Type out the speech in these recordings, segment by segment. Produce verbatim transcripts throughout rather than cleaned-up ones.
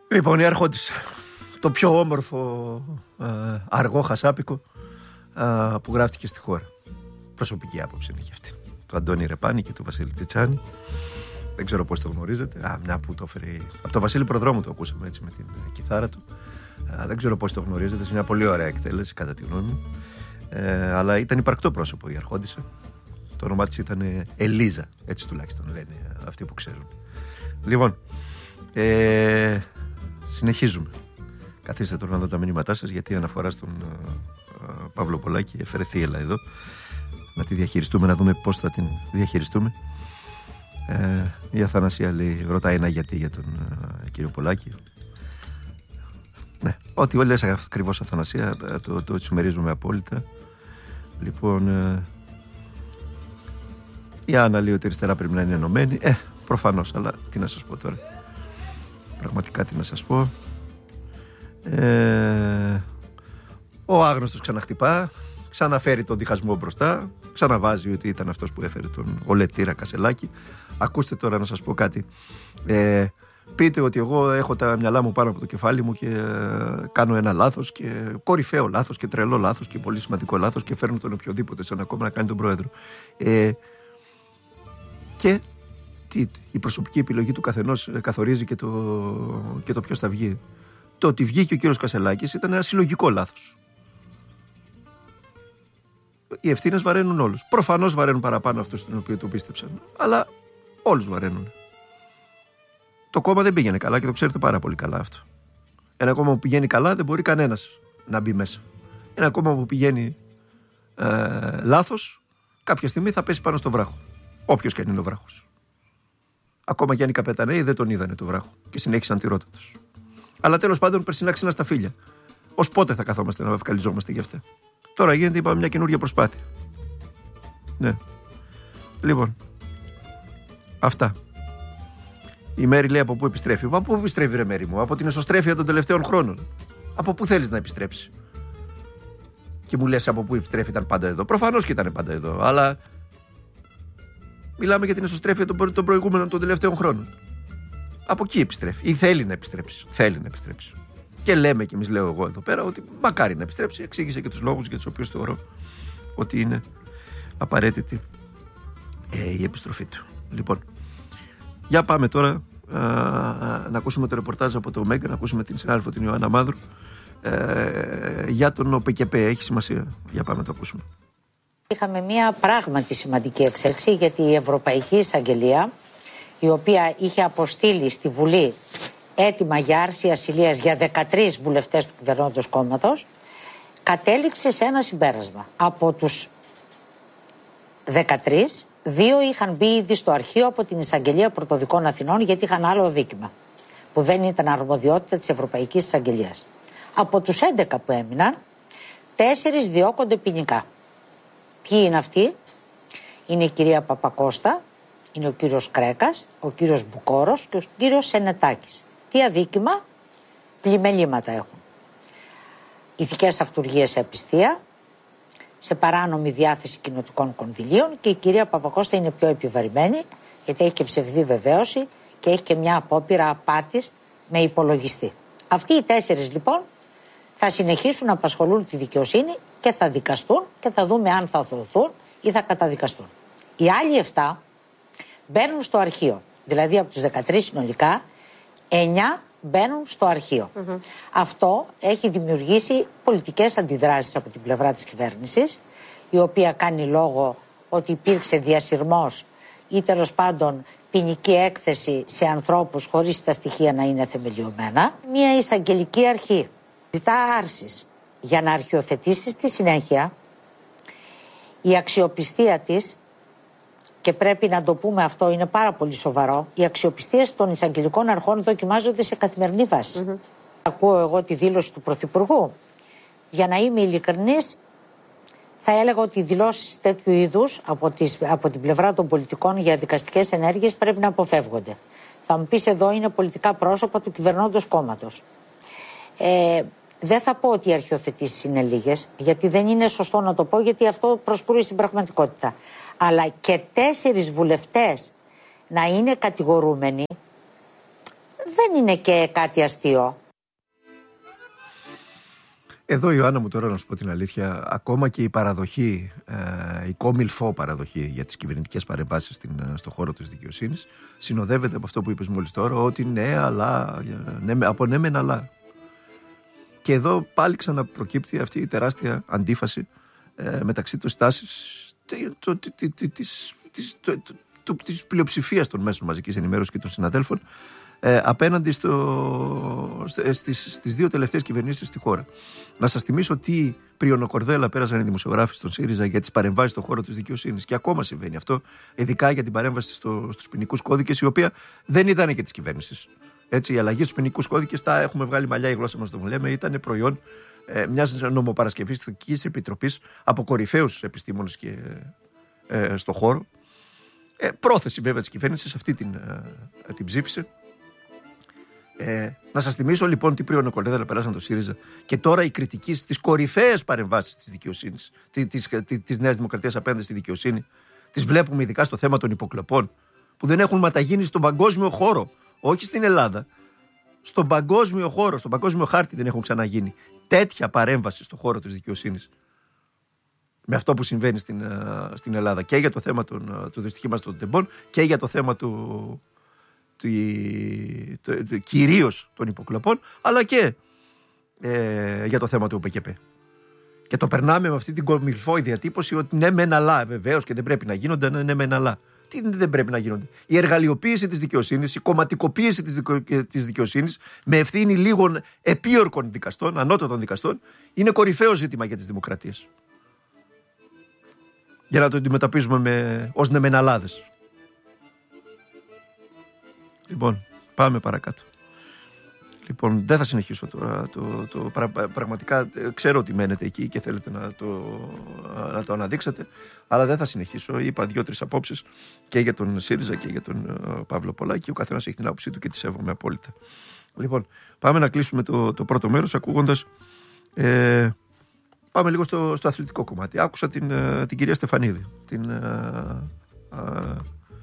Λοιπόν, η Αρχόντισσα. Το πιο όμορφο ε, αργό χασάπικο ε, που γράφτηκε στη χώρα. Προσωπική άποψη είναι και αυτή. Του Αντώνη Ρεπάνη και του Βασίλη Τσιτσάνη. Δεν ξέρω πώς το γνωρίζετε. Α, μια που το έφερε. Από τον Βασίλη Προδρόμου το ακούσαμε έτσι με την ε, κιθάρα του. Α, δεν ξέρω πώς το γνωρίζετε. Είναι μια πολύ ωραία εκτέλεση, κατά τη γνώμη μου. Ε, αλλά ήταν υπαρκτό πρόσωπο η Αρχόντισσα. Το όνομά της ήταν Ελίζα. Έτσι τουλάχιστον λένε αυτοί που ξέρουν. Λοιπόν, ε, συνεχίζουμε. Καθίστε τώρα να δω τα μηνύματά σας, γιατί η αναφορά στον uh, uh, Παύλο Πολάκη έφερε θύελα εδώ. Να τη διαχειριστούμε, να δούμε πώς θα την διαχειριστούμε. Ε, η Αθανασία λέει, ρωτάει ένα γιατί για τον uh, κύριο Πολάκη. Ναι, ό,τι λες ακριβώς, Αθανασία, το, το συμμερίζουμε απόλυτα. Λοιπόν, uh, η Άννα λέει ότι η αριστερά πρέπει να είναι ενωμένη. Ε, προφανώς, αλλά τι να σας πω τώρα. Πραγματικά τι να σας πω. Ε, ο άγνωστος ξαναχτυπά, ξαναφέρει τον διχασμό μπροστά, ξαναβάζει ότι ήταν αυτός που έφερε τον Ολετήρα Κασελάκη. Ακούστε τώρα να σας πω κάτι. Ε, πείτε ότι εγώ έχω τα μυαλά μου πάνω από το κεφάλι μου και ε, κάνω ένα λάθος και κορυφαίο λάθος και τρελό λάθος και πολύ σημαντικό λάθος και φέρνω τον οποιοδήποτε σαν ακόμα να κάνει τον πρόεδρο. Ε, και τι, η προσωπική επιλογή του καθενός καθορίζει και το, και το ποιος θα βγει. Το ότι βγήκε ο κύριος Κασελάκης ήταν ένα συλλογικό λάθος. Οι ευθύνες βαραίνουν όλους. Προφανώς βαραίνουν παραπάνω αυτούς τον οποίο το πίστεψαν. Αλλά όλους βαραίνουν. Το κόμμα δεν πήγαινε καλά και το ξέρετε πάρα πολύ καλά αυτό. Ένα κόμμα που πηγαίνει καλά δεν μπορεί κανένας να μπει μέσα. Ένα κόμμα που πηγαίνει ε, λάθος, κάποια στιγμή θα πέσει πάνω στο βράχο. Όποιος και αν είναι ο βράχος. Ακόμα και αν οι καπεταναίοι δεν τον είδανε το βράχο και συνέχισαν τη ρότα τους. Αλλά τέλος πάντων περσινά ξύνα στα φίλια. Ως πότε θα καθόμαστε να ευκαλιζόμαστε γι' αυτά. Τώρα γίνεται, είπαμε, μια καινούργια προσπάθεια. Ναι. Λοιπόν. Αυτά. Η Μέρη λέει από πού επιστρέφει. Από πού επιστρέφει, ρε Μέρη μου? Από την εσωστρέφεια των τελευταίων χρόνων. Από πού θέλεις να επιστρέψει? Και μου λες από πού επιστρέφει, ήταν πάντα εδώ. Προφανώς και ήταν πάντα εδώ. Αλλά μιλάμε για την εσωστρέφεια των, των προηγούμενων των τελευταίων χρόνων. Από εκεί επιστρέφει. Ή θέλει να επιστρέψει. Θέλει να επιστρέψει. Και λέμε κι εμείς, λέω εγώ εδώ πέρα, ότι μακάρι να επιστρέψει. Εξήγησε και τους λόγους για τους οποίους θεωρώ ότι είναι απαραίτητη ε, η επιστροφή του. Λοιπόν, για πάμε τώρα α, α, να ακούσουμε το ρεπορτάζ από το Μέγκα, να ακούσουμε την συνάδελφο την Ιωάννα Μάνδρου ε, για τον ΟΠΚΠ. Έχει σημασία. Για πάμε να το ακούσουμε. Είχαμε μια πράγματι σημαντική εξέλιξη, γιατί η Ευρωπαϊκή Εισαγγελία, η οποία είχε αποστείλει στη Βουλή έτοιμα για άρση ασυλίας για δεκατρείς βουλευτές του κυβερνώντος κόμματος, κατέληξε σε ένα συμπέρασμα. Από τους δεκατρείς, δύο είχαν μπει ήδη στο αρχείο από την Εισαγγελία Πρωτοδικών Αθηνών, γιατί είχαν άλλο δίκημα, που δεν ήταν αρμοδιότητα της Ευρωπαϊκής Εισαγγελίας. Από τους έντεκα που έμειναν, τέσσερις διώκονται ποινικά. Ποιοι είναι αυτοί? Είναι η κυρία Παπακώστα, είναι ο κύριος Κρέκας, ο κύριος Μπουκόρος και ο κύριος Σενετάκης. Τι αδίκημα? Πλημελήματα έχουν. Ηθικές αυτουργίες σε απιστία, σε παράνομη διάθεση κοινοτικών κονδυλίων, και η κυρία Παπακώστα είναι πιο επιβαρημένη, γιατί έχει και ψευδή βεβαίωση και έχει και μια απόπειρα απάτης με υπολογιστή. Αυτοί οι τέσσερις λοιπόν θα συνεχίσουν να απασχολούν τη δικαιοσύνη και θα δικαστούν και θα δούμε αν θα δοθούν ή θα καταδικαστούν. Οι άλλοι εφτά μπαίνουν στο αρχείο. Δηλαδή από τους δεκατρείς συνολικά, εννιά μπαίνουν στο αρχείο. Mm-hmm. Αυτό έχει δημιουργήσει πολιτικές αντιδράσεις από την πλευρά της κυβέρνησης, η οποία κάνει λόγο ότι υπήρξε διασυρμός ή τέλος πάντων ποινική έκθεση σε ανθρώπους χωρίς τα στοιχεία να είναι θεμελιωμένα. Μια εισαγγελική αρχή ζητά άρσης για να αρχιοθετήσει στη συνέχεια η αξιοπιστία της. Και πρέπει να το πούμε αυτό, είναι πάρα πολύ σοβαρό. Οι αξιοπιστίες των εισαγγελικών αρχών δοκιμάζονται σε καθημερινή βάση. Mm-hmm. Ακούω εγώ τη δήλωση του Πρωθυπουργού. Για να είμαι ειλικρινής, θα έλεγα ότι οι δηλώσεις τέτοιου είδους από, τις, από την πλευρά των πολιτικών για δικαστικές ενέργειες πρέπει να αποφεύγονται. Θα μου πεις, εδώ είναι πολιτικά πρόσωπα του κυβερνώντος κόμματος. Ε, δεν θα πω ότι οι αρχιοθετήσεις είναι λίγες, γιατί δεν είναι σωστό να το πω, γιατί αυτό προσκρούει στην πραγματικότητα. Αλλά και τέσσερις βουλευτές να είναι κατηγορούμενοι, δεν είναι και κάτι αστείο. Εδώ, Ιωάννα μου, τώρα να σου πω την αλήθεια, ακόμα και η παραδοχή, ε, η κόμιλφό παραδοχή για τις κυβερνητικές παρεμβάσεις στον χώρο της δικαιοσύνης, συνοδεύεται από αυτό που είπες μόλις τώρα, ότι ναι, αλλά, ναι, από ναι μεν αλλά. Και εδώ πάλι ξαναπροκύπτει αυτή η τεράστια αντίφαση ε, μεταξύ της τάσης της πλειοψηφίας των μέσων μαζικής ενημέρωσης και των συναδέλφων Ε, απέναντι στο, στις, στις δύο τελευταίες κυβερνήσεις στη χώρα. Να σας θυμίσω τι πριονοκορδέλα πέρασαν οι δημοσιογράφοι στον ΣΥΡΙΖΑ για τις παρεμβάσεις στον χώρο της δικαιοσύνης. Και ακόμα συμβαίνει αυτό, ειδικά για την παρέμβαση στο, στους ποινικούς κώδικες, η οποία δεν ήταν και της κυβέρνησης. Έτσι, η αλλαγή στους ποινικούς κώδικες, τα έχουμε βγάλει μαλλιά η γλώσσα μας, το μου λέμε, ήταν προϊόν ε, μιας νομοπαρασκευιστικής επιτροπής από κορυφαίους επιστήμονες και ε, στο χώρο. Ε, πρόθεση βέβαια της κυβέρνησης, αυτή την, ε, την ψήφισε. Ε, να σας θυμίσω λοιπόν τι πριονοκορδέλα περάσαν το ΣΥΡΙΖΑ και τώρα η κριτική στις κορυφαίες παρεμβάσεις της δικαιοσύνης, της, της, της Νέας Δημοκρατίας απέναντι στη δικαιοσύνη, τις βλέπουμε ειδικά στο θέμα των υποκλοπών, που δεν έχουν ματαγίνει στον παγκόσμιο χώρο, όχι στην Ελλάδα, στον παγκόσμιο χώρο, στον παγκόσμιο χάρτη δεν έχουν ξαναγίνει τέτοια παρέμβαση στον χώρο της δικαιοσύνης. Με αυτό που συμβαίνει στην, στην Ελλάδα και για το θέμα των, του δυστυχήματος των τεμπών και για το θέμα του. Κυρίως των υποκλοπών, αλλά και ε, για το θέμα του ΟΠΕΚΕΠΕ. Και το περνάμε με αυτή την κομιλφόη διατύπωση ότι ναι μεν αλλά, βεβαίως, και δεν πρέπει να γίνονται, ναι, ναι μεν αλλά. Τι δεν πρέπει να γίνονται? Η εργαλειοποίηση της δικαιοσύνης, η κομματικοποίηση της, δικο, της δικαιοσύνης με ευθύνη λίγων επίορκων δικαστών, ανώτατων δικαστών, είναι κορυφαίο ζήτημα για τις δημοκρατίες. Για να το αντιμετωπίζουμε με, ως νεμεναλάδες. Λοιπόν, πάμε παρακάτω. Λοιπόν, δεν θα συνεχίσω τώρα. Το, το, πρα, πραγματικά ξέρω ότι μένετε εκεί και θέλετε να το, να το αναδείξετε, αλλά δεν θα συνεχίσω. Είπα δύο-τρεις απόψεις και για τον ΣΥΡΙΖΑ και για τον uh, Παύλο Πολάκη. Ο καθένας έχει την άποψή του και τη σέβομαι απόλυτα. Λοιπόν, πάμε να κλείσουμε το, το πρώτο μέρος ακούγοντας. Ε, πάμε λίγο στο, στο αθλητικό κομμάτι. Άκουσα την, uh, την κυρία Στεφανίδη, την. Uh, uh,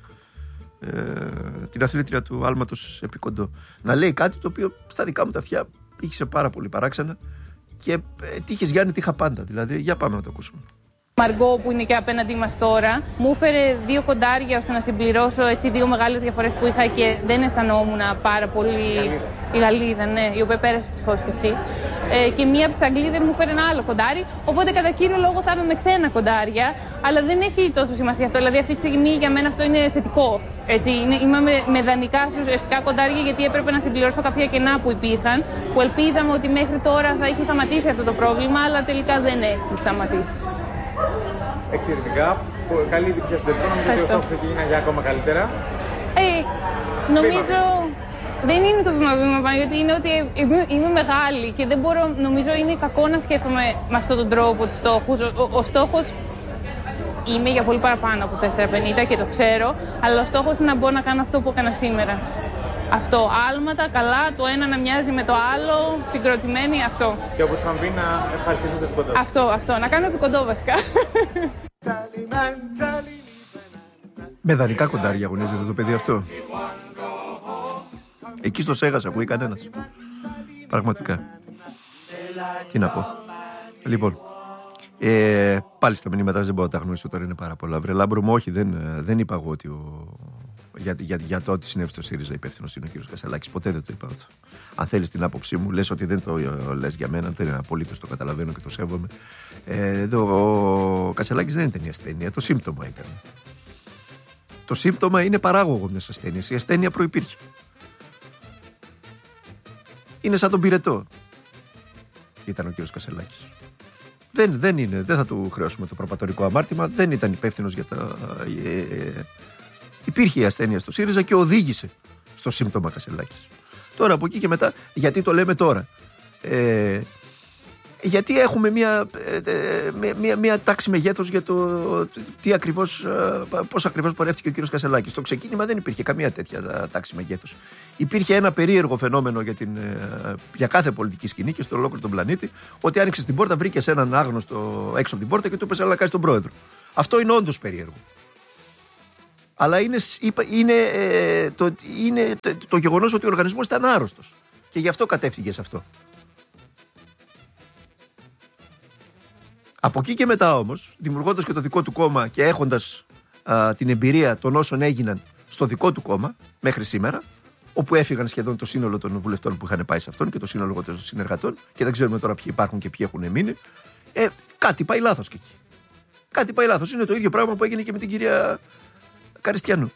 Ε, την αθλήτρια του άλματος επί κοντό, να λέει κάτι το οποίο στα δικά μου τα αυτιά είχε πάρα πολύ παράξενα και ε, τύχες Γιάννη τύχα πάντα, δηλαδή για πάμε να το ακούσουμε. Μαργκό που είναι και απέναντί μας τώρα μου έφερε δύο κοντάρια ώστε να συμπληρώσω έτσι δύο μεγάλες διαφορές που είχα και δεν αισθανόμουν πάρα πολύ. Η Γαλλίδα, ναι, η οποία πέρασε ευτυχώς και αυτή. Ε, και μία από τις Αγγλίδες μου φέρει ένα άλλο κοντάρι. Οπότε κατά κύριο λόγο θα είμαι με ξένα κοντάρια. Αλλά δεν έχει τόσο σημασία αυτό. Δηλαδή αυτή τη στιγμή για μένα αυτό είναι θετικό. Έτσι, είναι, είμαι με, με δανεικά ουσιαστικά κοντάρια γιατί έπρεπε να συμπληρώσω κάποια κενά που υπήρχαν. Που ελπίζαμε ότι μέχρι τώρα θα είχε σταματήσει αυτό το πρόβλημα, αλλά τελικά δεν έχει σταματήσει. Εξαιρετικά. Καλή επιτυχία στο τελικό. Νομίζω ότι ο στόχος εκεί είναι για ακόμα καλύτερα. Ε, νομίζω. Δεν είναι το βήμα-βήμα πάνω, γιατί είναι ότι είμαι μεγάλη και δεν μπορώ, νομίζω είναι κακό να σκέφτομαι με αυτόν τον τρόπο τους στόχους. Ο, ο, ο στόχος είναι για πολύ παραπάνω από τέσσερα πενήντα και το ξέρω, αλλά ο στόχος είναι να μπορώ να κάνω αυτό που έκανα σήμερα. Αυτό, άλματα, καλά, το ένα να μοιάζει με το άλλο, συγκροτημένοι, αυτό. Και όπως είχαν πει να ευχαριστήσω το επικοντό. Αυτό, αυτό, να κάνω επικοντό βασικά. Με δανεικά κοντάρια αγωνίζεται το παιδί αυτό. Εκεί στο Σέγας ακούει κανένας. Πραγματικά. Τι να πω. Λοιπόν, ε, πάλι στα μηνύματα δεν μπορώ να τα γνωρίσω τώρα, είναι πάρα πολλά. Βρε Λάμπρο μου, όχι, δεν, δεν είπα εγώ ότι ο, για, για, για το ότι συνέβη στο ΣΥΡΙΖΑ υπεύθυνος είναι ο κ. Κασελάκης. Ποτέ δεν το είπα αυτό. Αν θέλεις την άποψή μου, λες ότι δεν το λες για μένα, δεν είναι απολύτως, το καταλαβαίνω και το σέβομαι. Ε, το, ο Κασελάκης δεν ήταν η ασθένεια, το σύμπτωμα ήταν. Το σύμπτωμα είναι παράγωγο μιας ασθένειας. Η ασθένεια προϋπήρχε. Είναι σαν τον πυρετό. Ήταν ο κύριος Κασελάκης. Δεν, δεν είναι, δεν θα του χρεώσουμε το προπατορικό αμάρτημα. Δεν ήταν υπεύθυνος για τα. Ε, ε, υπήρχε η ασθένεια στο ΣΥΡΙΖΑ και οδήγησε στο σύμπτωμα Κασελάκης. Τώρα από εκεί και μετά, γιατί το λέμε τώρα. Ε, γιατί έχουμε μια, μια, μια, μια τάξη μεγέθους για το τι ακριβώς, πώς ακριβώς πορεύτηκε ο κύριος Κασελάκης. Στο ξεκίνημα δεν υπήρχε καμία τέτοια τάξη μεγέθους. Υπήρχε ένα περίεργο φαινόμενο για, την, για κάθε πολιτική σκηνή και στο ολόκληρο τον πλανήτη, ότι άνοιξες την πόρτα, βρήκες έναν άγνωστο έξω από την πόρτα και του είπες έλα να κάνεις τον πρόεδρο. Αυτό είναι όντως περίεργο. Αλλά είναι, είναι, ε, το, είναι το, το γεγονός ότι ο οργανισμός ήταν άρρωστος. Και γι' αυτό κατέφυγε σε αυτό. Από εκεί και μετά όμως, δημιουργώντας και το δικό του κόμμα και έχοντας α, την εμπειρία των όσων έγιναν στο δικό του κόμμα μέχρι σήμερα, όπου έφυγαν σχεδόν το σύνολο των βουλευτών που είχαν πάει σε αυτόν και το σύνολο των συνεργατών, και δεν ξέρουμε τώρα ποιοι υπάρχουν και ποιοι έχουν μείνει, ε, κάτι πάει λάθος και εκεί. Κάτι πάει λάθος. Είναι το ίδιο πράγμα που έγινε και με την κυρία Καριστιανού.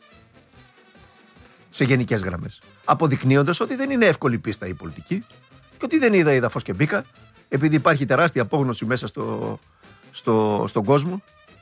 Σε γενικές γραμμές. Αποδεικνύοντας ότι δεν είναι εύκολη πίστα η πολιτική και ότι δεν είδα είδα φως και μπήκα, επειδή υπάρχει τεράστια απόγνωση μέσα στο, στο, στον κόσμο.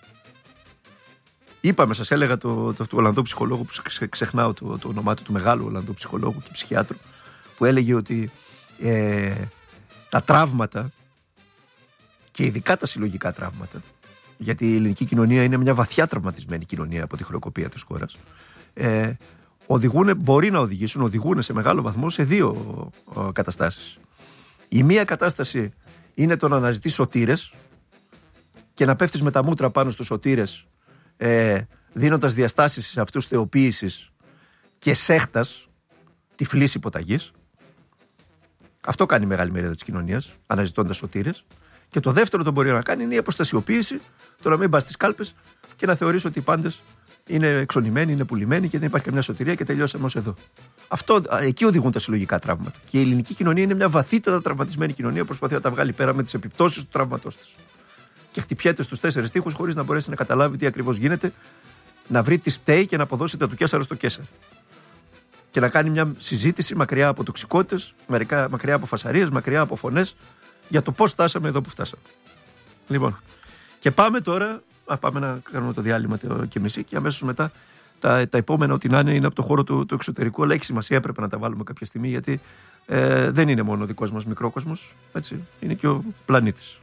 Είπαμε, σας έλεγα το, το, του Ολλανδού ψυχολόγου, που ξε, ξεχνάω το, το όνομά του, του μεγάλου Ολλανδού ψυχολόγου και ψυχιάτρου, που έλεγε ότι ε, τα τραύματα, και ειδικά τα συλλογικά τραύματα, γιατί η ελληνική κοινωνία είναι μια βαθιά τραυματισμένη κοινωνία από τη χρεοκοπία της χώρας, ε, οδηγούν, μπορεί να οδηγήσουν, οδηγούν σε μεγάλο βαθμό σε δύο ε, καταστάσεις. Η μία κατάσταση είναι το να αναζητείς σωτήρες και να πέφτεις με τα μούτρα πάνω στους σωτήρες, ε, δίνοντας διαστάσεις σε αυτούς θεοποίησης και σέχτας, τυφλής υποταγής. Αυτό κάνει η μεγάλη μερίδα της κοινωνίας, αναζητώντας σωτήρες. Και το δεύτερο το μπορεί να κάνει είναι η αποστασιοποίηση, το να μην πας στις κάλπες και να θεωρείς ότι οι πάντες είναι εξονημένοι, είναι πουλημένοι και δεν υπάρχει καμιά σωτηρία και τελειώσαμε ως εδώ. Αυτό, εκεί οδηγούν τα συλλογικά τραύματα. Και η ελληνική κοινωνία είναι μια βαθύτερα τραυματισμένη κοινωνία που προσπαθεί να τα βγάλει πέρα με τις επιπτώσεις του τραύματός της. Και χτυπιέται στους τέσσερις τοίχους χωρίς να μπορέσει να καταλάβει τι ακριβώς γίνεται, να βρει τι φταίει και να αποδώσει τα του Καίσαρο στο Καίσαρο. Και να κάνει μια συζήτηση μακριά από τοξικότητες, μακριά από φασαρίες, μακριά από φωνές, για το πώς φτάσαμε εδώ που φτάσαμε. Λοιπόν, και πάμε τώρα, α, πάμε να κάνουμε το διάλειμμα και μισή και αμέσως μετά τα, τα επόμενα, ό,τι να είναι, είναι από το χώρο του, του εξωτερικού, αλλά έχει σημασία, έπρεπε να τα βάλουμε κάποια στιγμή, γιατί ε, δεν είναι μόνο ο δικός μας μικρόκοσμος, έτσι, είναι και ο πλανήτης.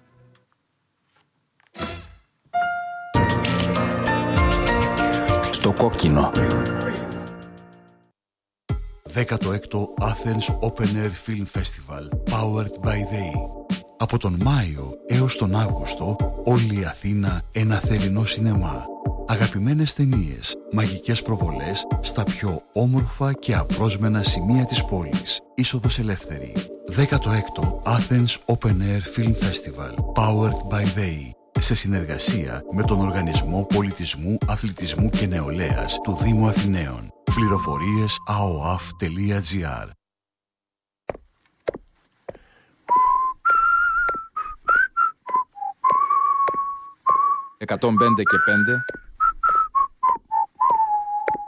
Στο κόκκινο. δέκατο έκτο Athens Open Air Film Festival Powered by They. Από τον Μάιο έως τον Αύγουστο, όλη η Αθήνα ένα θερινό σινεμά. Αγαπημένες ταινίες, μαγικές προβολές στα πιο όμορφα και απρόσμενα σημεία της πόλης. Είσοδος ελεύθερη. δέκατο έκτο Athens Open Air Film Festival Powered by They. Σε συνεργασία με τον Οργανισμό Πολιτισμού, Αθλητισμού και Νεολαίας του Δήμου Αθηναίων. Πληροφορίες a o a f τελεία g r. εκατόν πέντε και πέντε